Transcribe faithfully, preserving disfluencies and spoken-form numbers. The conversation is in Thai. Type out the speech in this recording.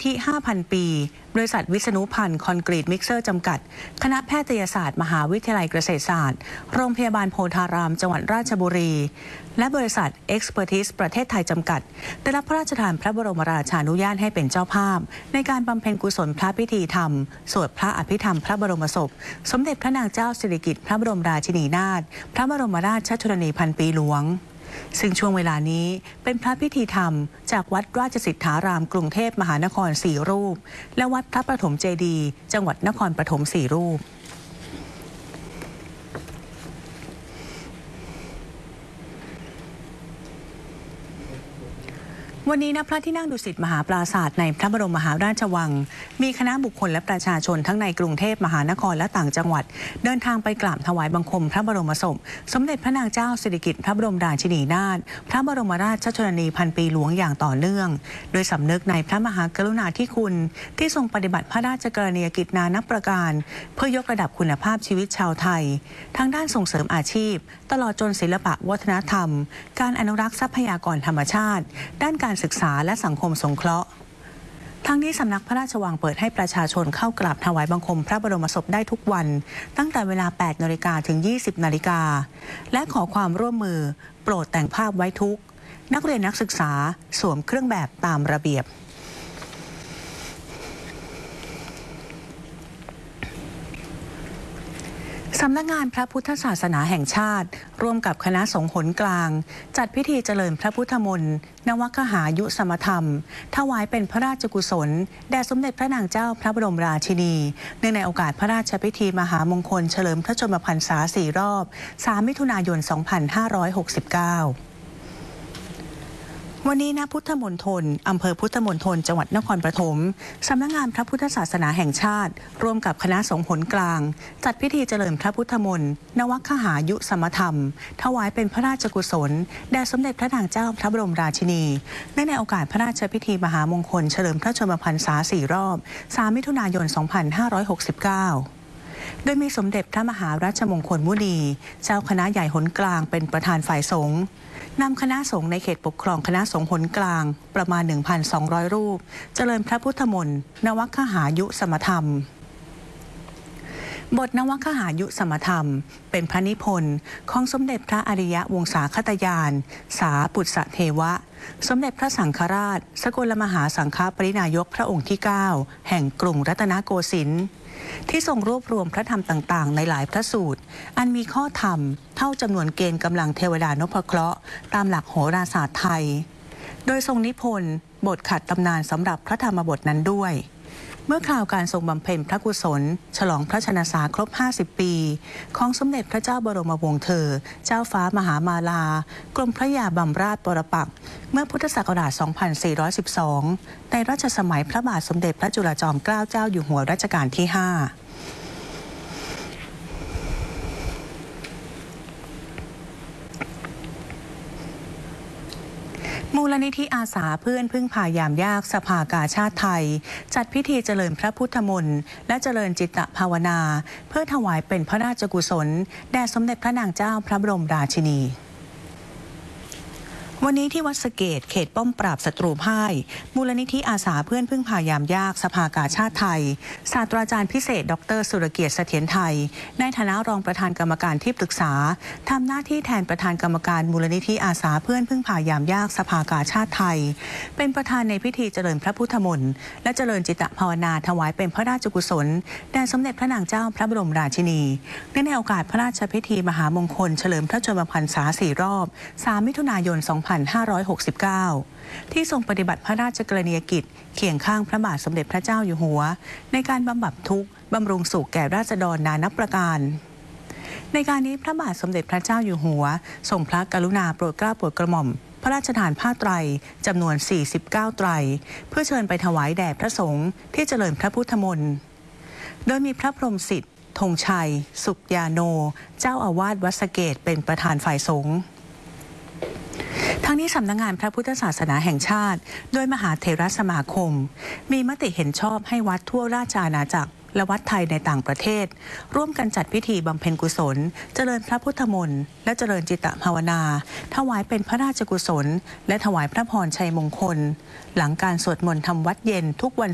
ธิ ห้าพัน ปีบริษัทวิษณุพันธ์คอนกรีตมิกเซอร์จำกัดคณะแพทยศาสตร์มหาวิทยาลัยเกษตรศาสตร์โรงพยาบาลโพธารามจังหวัดราชบุรีและบริษัท Expertise ประเทศไทยจำกัดได้รับพระราชทานพระบรมราชานุญาตให้เป็นเจ้าภาพในการบำเพ็ญกุศลพระพิธีธรรมสวดพระอภิธรรมพระบรมศพสมเด็จพระนางเจ้าสิริกิติ์พระบรมราชินีนาถพระบรมราชชนนีพันปีหลวงซึ่งช่วงเวลานี้เป็นพระพิธีธรรมจากวัดราชสิทธารามกรุงเทพมหานครสี่รูปและวัดพระประถมเจดีย์จังหวัดนครปฐมสี่รูปวันนี้ณพระที่นั่งดุสิตมหาปราสาทในพระบรมมหาราชวังมีคณะบุคคลและประชาชนทั้งในกรุงเทพมหานครและต่างจังหวัดเดินทางไปกราบถวายบังคมพระบรมศพสมเด็จพระนางเจ้าสิริกิติ์พระบรมราชินีนาถพระบรมราชชนนีพันปีหลวงอย่างต่อเนื่องโดยสำนึกในพระมหากรุณาธิคุณที่ทรงปฏิบัติพระราชกรณียกิจนานับประการเพื่อยกระดับคุณภาพชีวิตชาวไทยทั้งด้านส่งเสริมอาชีพตลอดจนศิลปะวัฒนธรรมการอนุรักษ์ทรัพยากรธรรมชาติด้านการศึกษาและสังคมสงเคราะห์ทั้งนี้สำนักพระราชวังเปิดให้ประชาชนเข้ากราบถวายบังคมพระบรมศพได้ทุกวันตั้งแต่เวลา แปดนาฬิกา ถึง ยี่สิบนาฬิกาและขอความร่วมมือโปรดแต่งภาพไว้ทุกนักเรียนนักศึกษาสวมเครื่องแบบตามระเบียบสำนักงานพระพุทธศาสนาแห่งชาติร่วมกับคณะสงฆ์หนกลางจัดพิธีเจริญพระพุทธมนต์นวคหายุสมธรรมถวายเป็นพระราชกุศลแด่สมเด็จพระนางเจ้าพระบรมราชินีเนื่องในโอกาสพระราชพิธีมหามงคลเฉลิมพระชนมพรรษาสี่รอบสามมิถุนายนสองพันห้าร้อยหกสิบเก้าวันนี้ณพุทธมณฑลอำเภอพุทธมณฑลจังหวัดนครปฐมสำนักงานพระพุทธศาสนาแห่งชาติร่วมกับคณะสงฆ์หนกลางจัดพิธีเจริญพระพุทธมนต์นวคหายุสมธรรมถวายเป็นพระราชกุศลแด่สมเด็จพระนางเจ้าพระบรมราชินีเนื่องในโอกาสพระราชพิธีมหามงคลเฉลิมพระชนมพรรษาสี่รอบสามมิถุนายนสองพันห้าร้อยหกสิบเก้าโดยมีสมเด็จพระมหารัชมงคลมุนีเจ้าคณะใหญ่หนกลางเป็นประธานฝ่ายสงฆ์นำคณะสงฆ์ในเขตปกครองคณะสงฆ์หนกลางประมาณ หนึ่งพันสองร้อย รูปเจริญพระพุทธมนต์นวคหายุสมธรรมบทนวคหายุสมธรรมเป็นพระนิพนธ์ของสมเด็จพระอริยวงศาคตยานสาปุตสเทวะสมเด็จพระสังฆราชสกลมหาสังฆปรินายกพระองค์ที่เก้าแห่งกรุงรัตนโกสินทร์ที่ทรงรวบรวมพระธรรมต่างๆในหลายพระสูตรอันมีข้อธรรมเท่าจำนวนเกณฑ์กำลังเทวดานพเคราะห์ตามหลักโหราศาสตร์ไทยโดยทรงนิพนธ์บทขัดตำนานสำหรับพระธรรมบทนั้นด้วยเมื่อคราวการทรงบำเพ็ญพระกุศลฉลองพระชนสาครบห้าสิบปีของสมเด็จพระเจ้าบรมวงศ์เธอเจ้าฟ้ามหามาลากรมพระยาบำราชปรปักษ์เมื่อพุทธศักราช สองพันสี่ร้อยสิบสอง ในรัชสมัยพระบาทสมเด็จพระจุลจอมเกล้าเจ้าอยู่หัวรัชกาลที่ห้ามูลนิธิอาสาเพื่อนพึ่งพายามยากสภากาชาติไทยจัดพิธีเจริญพระพุทธมนต์และเจริญจิตตภาวนาเพื่อถวายเป็นพระราชกุศลแด่สมเด็จพระนางเจ้าพระบรมราชินีวันนี้ที่วัดสะเกษเขตป้อมปราบศัตรูพ่ายมูลนิธิอาสาเพื่อนพึ่งพายามยากสภากาชาติไทยศาสตราจารย์พิเศษดรสุรเกียรติเสถียรไทยในฐานะรองประธานกรรมการที่ปรึกษาทำหน้าที่แทนประธานกรรมการมูลนิธิอาสาเพื่อนพึ่งพายามยากสภากาชาติไทยเป็นประธานในพิธีเจริญพระพุทธมนต์และเจริญจิตตภาวนาถวายเป็นพระราชกุศลแด่สมเด็จพระนางเจ้าพระบรมราชินีเนื่องในโอกาสพระราชพิธีมหามงคลเฉลิมพระชนมพรรษาสี่รอบสามมิถุนายนสองพันห้าร้อยหกสิบเก้าที่ทรงปฏิบัติพระราชกรณียกิจเคียงข้างพระบาทสมเด็จพระเจ้าอยู่หัวในการบำบัดทุกข์บำรุงสุขแก่ราษฎรนานับประการในการนี้พระบาทสมเด็จพระเจ้าอยู่หัวทรงพระกรุณาโปรดเกล้าโปรดกระหม่อมพระราชทานผ้าไตรจำนวนสี่สิบเก้าไตรเพื่อเชิญไปถวายแด่พระสงฆ์ที่เจริญพระพุทธมนต์โดยมีพระพรหมสิทธิ์ธงชัยสุขยาโนเจ้าอาวาสวัดสะเกษเป็นประธานฝ่ายสงฆ์ทั้งนี้สำนักงานพระพุทธศาสนาแห่งชาติโดยมหาเถรสมาคมมีมติเห็นชอบให้วัดทั่วราชอาณาจักรและวัดไทยในต่างประเทศร่วมกันจัดพิธีบำเพ็ญกุศลเจริญพระพุทธมนต์และเจริญจิตตภาวนาถวายเป็นพระราชกุศลและถวายพระพรชัยมงคลหลังการสวดมนต์ทำวัดเย็นทุกวัน